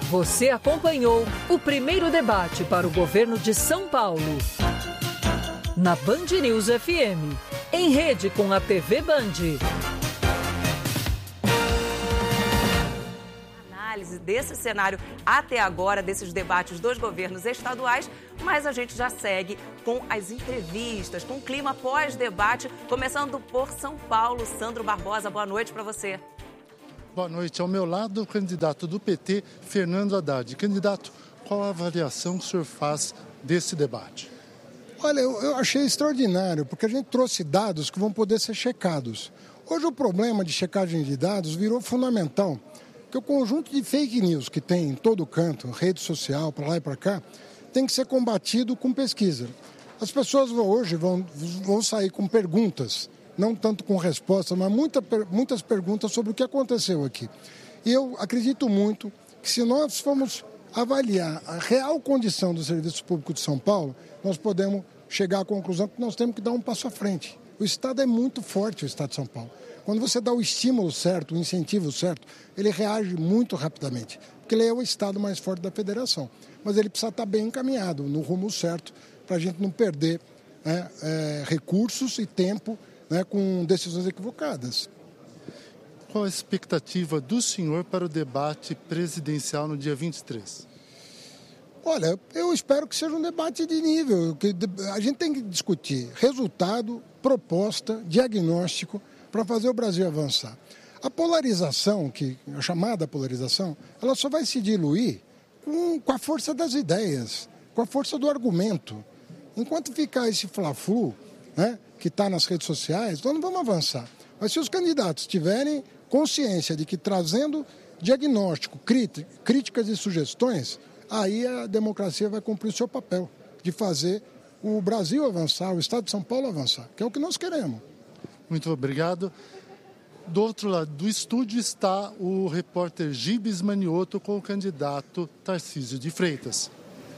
Você acompanhou o primeiro debate para o governo de São Paulo. Na Band News FM, em rede com a TV Band. Análise desse cenário até agora, desses debates dos governos estaduais, mas a gente já segue com as entrevistas, com o clima pós-debate, começando por São Paulo. Sandro Barbosa, boa noite para você. Boa noite. Ao meu lado, o candidato do PT, Fernando Haddad. Candidato, qual a avaliação que o senhor faz desse debate? Olha, eu achei extraordinário, porque a gente trouxe dados que vão poder ser checados. Hoje o problema de checagem de dados virou fundamental, porque o conjunto de fake news que tem em todo canto, rede social, para lá e para cá, tem que ser combatido com pesquisa. As pessoas hoje vão sair com perguntas, não tanto com respostas, mas muitas perguntas sobre o que aconteceu aqui. E eu acredito muito que se nós formos avaliar a real condição do serviço público de São Paulo, nós podemos chegar à conclusão que nós temos que dar um passo à frente. O Estado é muito forte, o Estado de São Paulo. Quando você dá o estímulo certo, o incentivo certo, ele reage muito rapidamente, porque ele é o Estado mais forte da federação. Mas ele precisa estar bem encaminhado, no rumo certo, para a gente não perder recursos e tempo com decisões equivocadas. Qual a expectativa do senhor para o debate presidencial no dia 23? Olha, eu espero que seja um debate de nível, que a gente tem que discutir resultado, proposta, diagnóstico, para fazer o Brasil avançar. A polarização, a chamada polarização, ela só vai se diluir com a força das ideias, com a força do argumento. Enquanto ficar esse fla-flu, que está nas redes sociais, nós não vamos avançar. Mas se os candidatos tiverem consciência de que trazendo diagnóstico, críticas e sugestões, aí a democracia vai cumprir o seu papel de fazer o Brasil avançar, o Estado de São Paulo avançar, que é o que nós queremos. Muito obrigado. Do outro lado do estúdio está o repórter Gibes Manioto com o candidato Tarcísio de Freitas.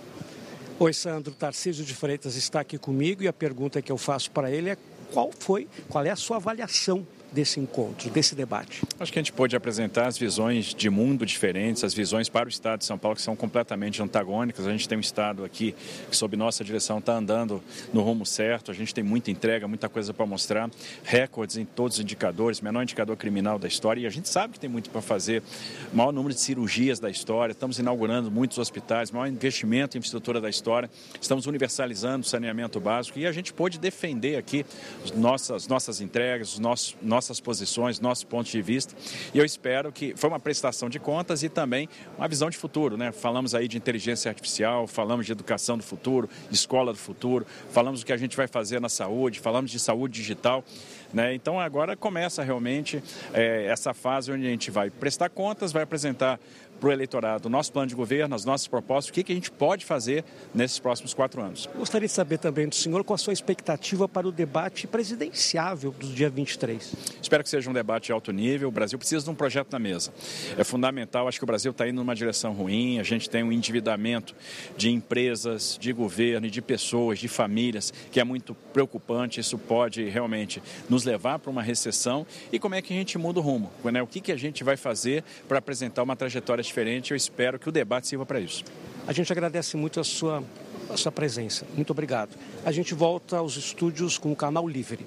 Oi, Sandro. Tarcísio de Freitas está aqui comigo e a pergunta que eu faço para ele é qual é a sua avaliação desse encontro, desse debate? Acho que a gente pôde apresentar as visões de mundo diferentes, as visões para o Estado de São Paulo que são completamente antagônicas. A gente tem um Estado aqui que, sob nossa direção, está andando no rumo certo. A gente tem muita entrega, muita coisa para mostrar, recordes em todos os indicadores, menor indicador criminal da história, e a gente sabe que tem muito para fazer, maior número de cirurgias da história, estamos inaugurando muitos hospitais, maior investimento em infraestrutura da história, estamos universalizando o saneamento básico, e a gente pôde defender aqui nossas entregas, nossas posições, nossos pontos de vista, e eu espero que foi uma prestação de contas e também uma visão de futuro, né? Falamos aí de inteligência artificial, falamos de educação do futuro, escola do futuro, falamos do que a gente vai fazer na saúde, falamos de saúde digital, né? Então agora começa realmente essa fase onde a gente vai prestar contas, vai apresentar para o eleitorado o nosso plano de governo, as nossas propostas, o que a gente pode fazer nesses próximos 4 anos. Gostaria de saber também do senhor qual a sua expectativa para o debate presidenciável do dia 23. Espero que seja um debate de alto nível. O Brasil precisa de um projeto na mesa. É fundamental, acho que o Brasil está indo numa direção ruim, a gente tem um endividamento de empresas, de governo e de pessoas, de famílias, que é muito preocupante. Isso pode realmente nos levar para uma recessão. E como é que a gente muda o rumo? Né? O que a gente vai fazer para apresentar uma trajetória diferente? Eu espero que o debate sirva para isso. A gente agradece muito a sua presença. Muito obrigado. A gente volta aos estúdios com o Canal Livre.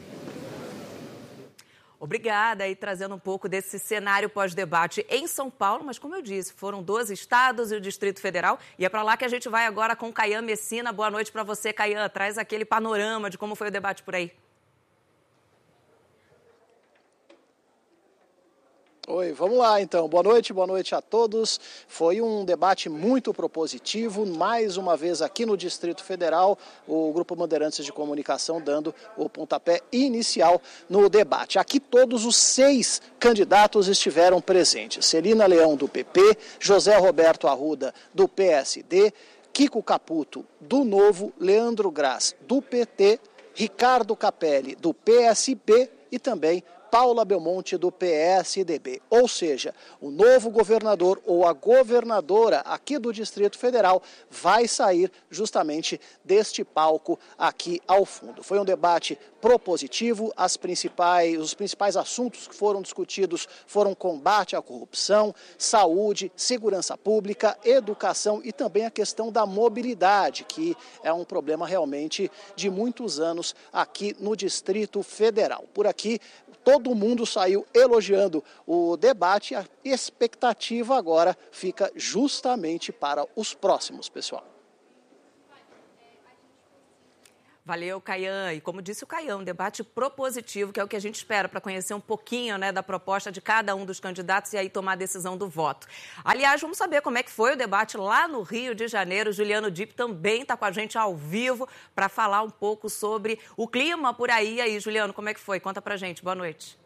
Obrigada, e trazendo um pouco desse cenário pós-debate em São Paulo, mas como eu disse, foram 12 estados e o Distrito Federal, e é para lá que a gente vai agora com Caian Messina. Boa noite para você, Caian. Traz aquele panorama de como foi o debate por aí. Oi, vamos lá então. Boa noite a todos. Foi um debate muito propositivo, mais uma vez aqui no Distrito Federal, o Grupo Bandeirantes de Comunicação dando o pontapé inicial no debate. Aqui todos os 6 candidatos estiveram presentes. Celina Leão, do PP, José Roberto Arruda, do PSD, Kiko Caputo, do Novo, Leandro Graz, do PT, Ricardo Capelli, do PSB, e também Paula Belmonte, do PSDB. Ou seja, o novo governador ou a governadora aqui do Distrito Federal vai sair justamente deste palco aqui ao fundo. Foi um debate propositivo, os principais assuntos que foram discutidos foram combate à corrupção, saúde, segurança pública, educação e também a questão da mobilidade, que é um problema realmente de muitos anos aqui no Distrito Federal. Por aqui, todo mundo saiu elogiando o debate, a expectativa agora fica justamente para os próximos, pessoal. Valeu, Caian. E como disse o Caian, um debate propositivo, que é o que a gente espera para conhecer um pouquinho, né, da proposta de cada um dos candidatos e aí tomar a decisão do voto. Aliás, vamos saber como é que foi o debate lá no Rio de Janeiro. Juliano Dipp também está com a gente ao vivo para falar um pouco sobre o clima por aí. E aí, Juliano, como é que foi? Conta pra gente. Boa noite.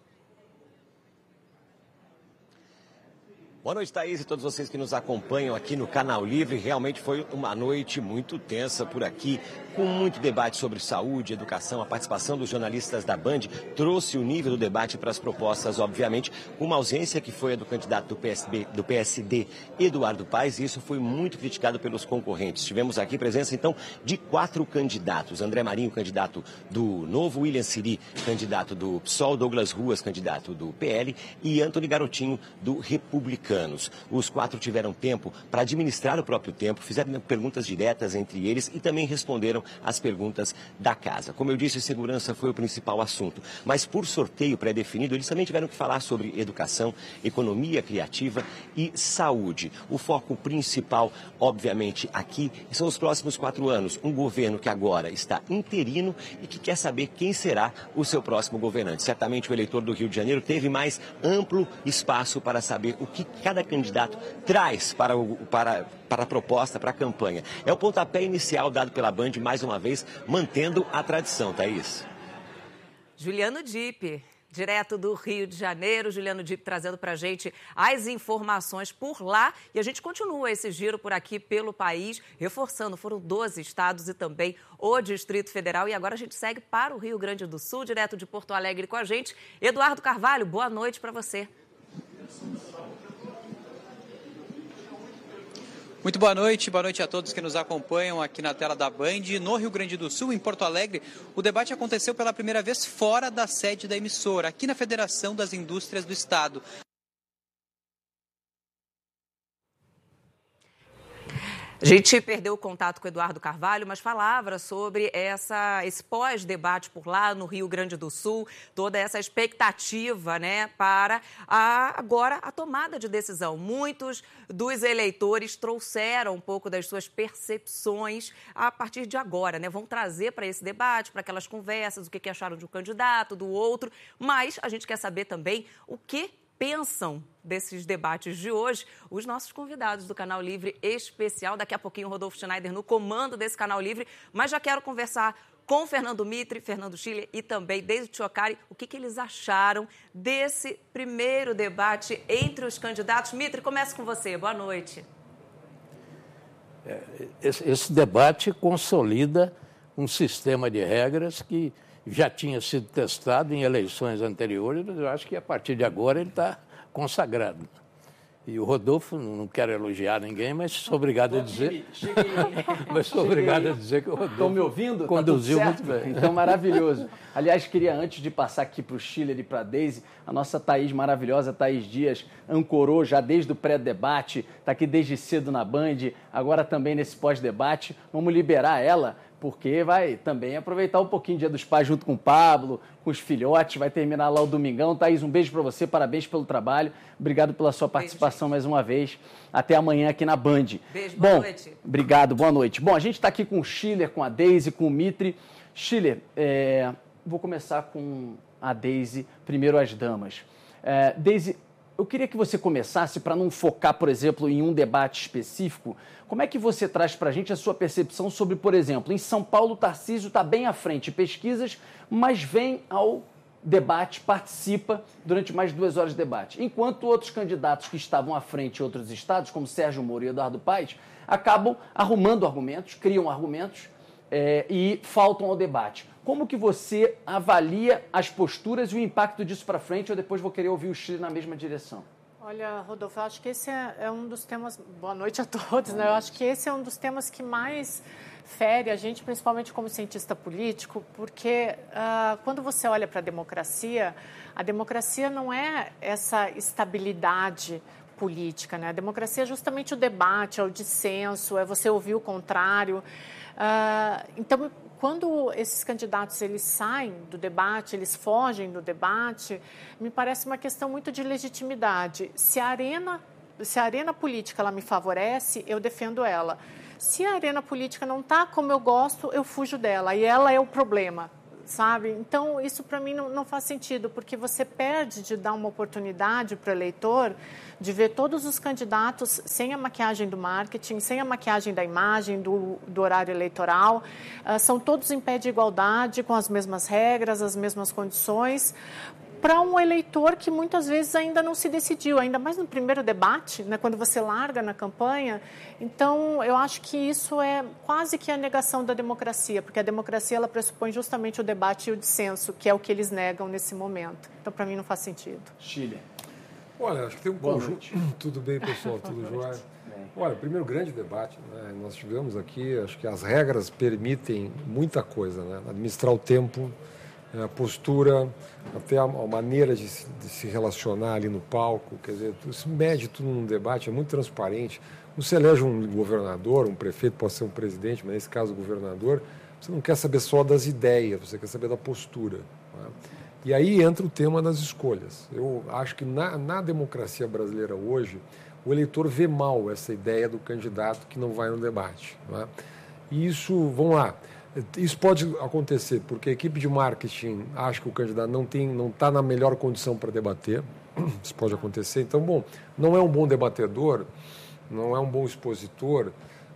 Boa noite, Thaís, e todos vocês que nos acompanham aqui no Canal Livre. Realmente foi uma noite muito tensa por aqui, com muito debate sobre saúde, educação. A participação dos jornalistas da Band trouxe o nível do debate para as propostas, obviamente, com uma ausência que foi a do candidato do PSD, Eduardo Paes, e isso foi muito criticado pelos concorrentes. Tivemos aqui presença, então, de 4 candidatos. André Marinho, candidato do Novo, William Siri, candidato do PSOL, Douglas Ruas, candidato do PL, e Antony Garotinho, do Republicano. Os 4 tiveram tempo para administrar o próprio tempo, fizeram perguntas diretas entre eles e também responderam às perguntas da casa. Como eu disse, segurança foi o principal assunto, mas por sorteio pré-definido, eles também tiveram que falar sobre educação, economia criativa e saúde. O foco principal, obviamente, aqui são os próximos 4 anos. Um governo que agora está interino e que quer saber quem será o seu próximo governante. Certamente o eleitor do Rio de Janeiro teve mais amplo espaço para saber o que cada candidato traz para a proposta, para a campanha. É o pontapé inicial dado pela Band, mais uma vez, mantendo a tradição, Thaís. Juliano Dipp, direto do Rio de Janeiro. Juliano Dipp trazendo para a gente as informações por lá. E a gente continua esse giro por aqui pelo país, reforçando, foram 12 estados e também o Distrito Federal. E agora a gente segue para o Rio Grande do Sul, direto de Porto Alegre com a gente. Eduardo Carvalho, boa noite para você. Muito boa noite a todos que nos acompanham aqui na tela da Band. No Rio Grande do Sul, em Porto Alegre, o debate aconteceu pela primeira vez fora da sede da emissora, aqui na Federação das Indústrias do Estado. A gente perdeu o contato com o Eduardo Carvalho, mas falava sobre esse pós-debate por lá no Rio Grande do Sul, toda essa expectativa, né, para agora a tomada de decisão. Muitos dos eleitores trouxeram um pouco das suas percepções a partir de agora, né? Vão trazer para esse debate, para aquelas conversas, o que acharam de um candidato, do outro, mas a gente quer saber também o que pensam desses debates de hoje os nossos convidados do Canal Livre Especial. Daqui a pouquinho o Rodolfo Schneider no comando desse Canal Livre, mas já quero conversar com Fernando Mitre, Fernando Schiller e também Deise Tchocari, o que eles acharam desse primeiro debate entre os candidatos. Mitre, começa com você. Boa noite. Esse debate consolida um sistema de regras que já tinha sido testado em eleições anteriores, mas eu acho que a partir de agora ele está consagrado. E o Rodolfo, não quero elogiar ninguém, mas sou obrigado a dizer... Mas sou obrigado a dizer que o Rodolfo Estão me ouvindo? conduziu Tá muito bem. Então, maravilhoso. Aliás, queria, antes de passar aqui para o Schiller e para a Deise, a nossa Thaís maravilhosa, Thaís Dias, ancorou já desde o pré-debate, está aqui desde cedo na Band, agora também nesse pós-debate. Vamos liberar ela, porque vai também aproveitar um pouquinho o Dia dos Pais junto com o Pablo, com os filhotes, vai terminar lá o domingão. Thaís, um beijo para você, parabéns pelo trabalho, obrigado pela sua participação mais uma vez. Até amanhã aqui na Band. Beijo, boa noite. Obrigado, boa noite. Bom, a gente está aqui com o Schiller, com a Deise, com o Mitre. Schiller, vou começar com a Deise, primeiro as damas. Deise, eu queria que você começasse, para não focar, por exemplo, em um debate específico, como é que você traz para a gente a sua percepção sobre, por exemplo, em São Paulo, o Tarcísio está bem à frente em pesquisas, mas vem ao debate, participa durante mais de 2 horas de debate. Enquanto outros candidatos que estavam à frente em outros estados, como Sérgio Moro e Eduardo Paes, acabam arrumando argumentos, criam argumentos e faltam ao debate. Como que você avalia as posturas e o impacto disso para frente? Eu depois vou querer ouvir o Chile na mesma direção. Olha, Rodolfo, eu acho que esse é um dos temas... Boa noite a todos, né? Eu acho que esse é um dos temas que mais fere a gente, principalmente como cientista político, porque quando você olha para a democracia não é essa estabilidade política, né? A democracia é justamente o debate, é o dissenso, é você ouvir o contrário. Então, quando esses candidatos eles saem do debate, eles fogem do debate, me parece uma questão muito de legitimidade. Se a arena política ela me favorece, eu defendo ela. Se a arena política não está como eu gosto, eu fujo dela. E ela é o problema, sabe? Então, isso para mim não faz sentido, porque você perde de dar uma oportunidade para o eleitor de ver todos os candidatos sem a maquiagem do marketing, sem a maquiagem da imagem, do horário eleitoral. São todos em pé de igualdade, com as mesmas regras, as mesmas condições, para um eleitor que muitas vezes ainda não se decidiu, ainda mais no primeiro debate, né, quando você larga na campanha. Então, eu acho que isso é quase que a negação da democracia, porque a democracia ela pressupõe justamente o debate e o dissenso, que é o que eles negam nesse momento. Então, para mim, não faz sentido. Chile. Olha, acho que tem um conjunto... Tudo bem, pessoal? Tudo jóia? Olha, primeiro grande debate, né? Nós tivemos aqui, acho que as regras permitem muita coisa, né? Administrar o tempo, a postura, até a maneira de se relacionar ali no palco, quer dizer, isso mede tudo num debate, é muito transparente. Você elege um governador, um prefeito, pode ser um presidente, mas nesse caso o governador, você não quer saber só das ideias, você quer saber da postura. Né? E aí entra o tema das escolhas. Eu acho que na democracia brasileira hoje, o eleitor vê mal essa ideia do candidato que não vai no debate. Né? E isso, vamos lá, isso pode acontecer porque a equipe de marketing acha que o candidato não está na melhor condição para debater. Isso pode acontecer. Então, bom, não é um bom debatedor, não é um bom expositor,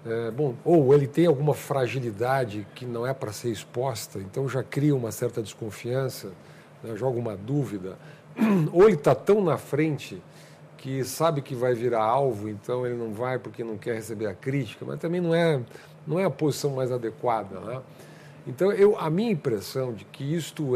ou ele tem alguma fragilidade que não é para ser exposta, então já cria uma certa desconfiança, né, joga uma dúvida, ou ele está tão na frente que sabe que vai virar alvo, então ele não vai porque não quer receber a crítica, mas também não é a posição mais adequada. Né? Então, a minha impressão de que isto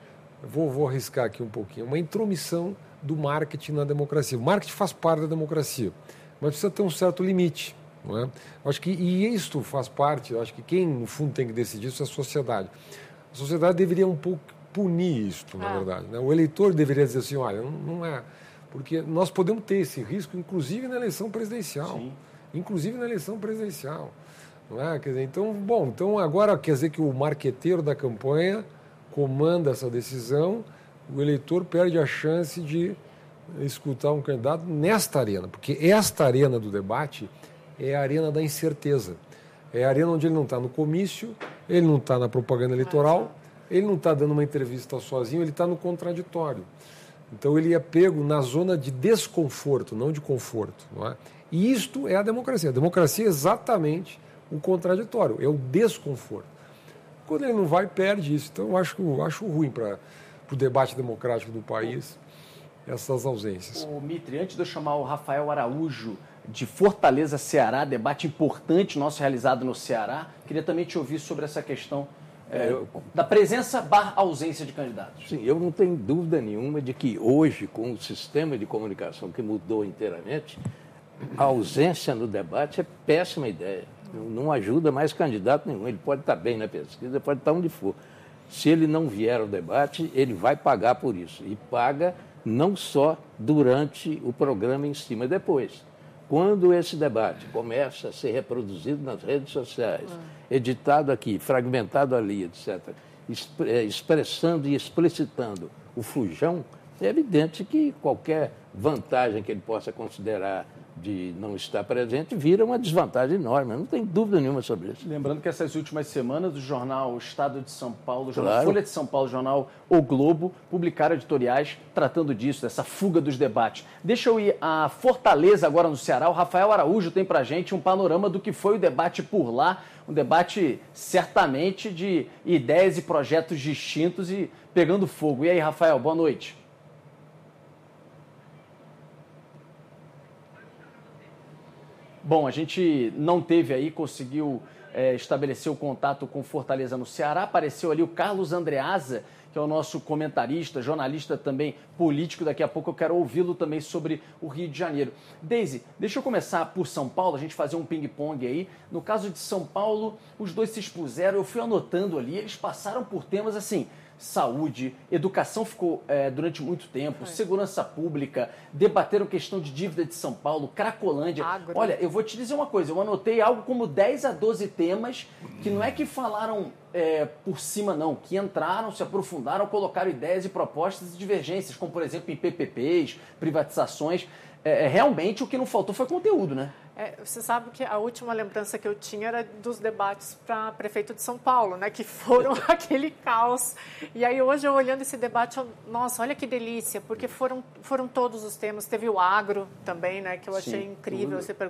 vou arriscar aqui um pouquinho, uma intromissão do marketing na democracia. O marketing faz parte da democracia, mas precisa ter um certo limite. Não é? Acho que, e isto faz parte, acho que quem, no fundo, tem que decidir isso é a sociedade. A sociedade deveria um pouco punir isto, na verdade. Né? O eleitor deveria dizer assim, olha, não é... Porque nós podemos ter esse risco, inclusive na eleição presidencial. Sim. Inclusive na eleição presidencial. Não é? Quer dizer, então agora quer dizer que o marqueteiro da campanha comanda essa decisão, o eleitor perde a chance de escutar um candidato nesta arena, porque esta arena do debate é a arena da incerteza. É a arena onde ele não está no comício, ele não está na propaganda eleitoral, ele não está dando uma entrevista sozinho, ele está no contraditório. Então ele é pego na zona de desconforto, não de conforto. Não é? E isto é a democracia. A democracia é exatamente o contraditório, é o desconforto. Quando ele não vai, perde isso. Então eu acho ruim para o debate democrático do país essas ausências. Mitri, antes de eu chamar o Rafael Araújo de Fortaleza, Ceará, debate importante nosso realizado no Ceará, queria também te ouvir sobre essa questão da presença / ausência de candidatos. Sim, eu não tenho dúvida nenhuma de que hoje, com o sistema de comunicação que mudou inteiramente, a ausência no debate é péssima ideia. Não ajuda mais candidato nenhum. Ele pode estar bem na pesquisa, pode estar onde for. Se ele não vier ao debate, ele vai pagar por isso. E paga não só durante o programa em si, mas depois. Quando esse debate começa a ser reproduzido nas redes sociais, editado aqui, fragmentado ali, etc., expressando e explicitando o fujão, é evidente que qualquer vantagem que ele possa considerar de não estar presente vira uma desvantagem enorme, não tem dúvida nenhuma sobre isso. Lembrando que essas últimas semanas o jornal Estado de São Paulo, o jornal Folha de São Paulo, o jornal O Globo, publicaram editoriais tratando disso, dessa fuga dos debates. Deixa eu ir a Fortaleza agora no Ceará. O Rafael Araújo tem pra gente um panorama do que foi o debate por lá, um debate certamente de ideias e projetos distintos e pegando fogo. E aí, Rafael, boa noite. Bom, a gente não teve aí, conseguiu estabelecer o contato com Fortaleza no Ceará. Apareceu ali o Carlos Andreasa, que é o nosso comentarista, jornalista também político. Daqui a pouco eu quero ouvi-lo também sobre o Rio de Janeiro. Deise, deixa eu começar por São Paulo, a gente fazer um ping-pong aí. No caso de São Paulo, os dois se expuseram, eu fui anotando ali, eles passaram por temas assim, saúde, educação ficou durante muito tempo, segurança pública, debateram questão de dívida de São Paulo, Cracolândia. Agro. Olha, eu vou te dizer uma coisa, eu anotei algo como 10 a 12 temas que não é que falaram por cima não, que entraram, se aprofundaram, colocaram ideias e propostas e divergências, como por exemplo em PPPs, privatizações. Realmente o que não faltou foi conteúdo, né? Você sabe que a última lembrança que eu tinha era dos debates para prefeito de São Paulo, né? Que foram aquele caos. E aí hoje, eu olhando esse debate, nossa, olha que delícia, porque foram todos os temas. Teve o agro também, né? Que eu achei incrível. Você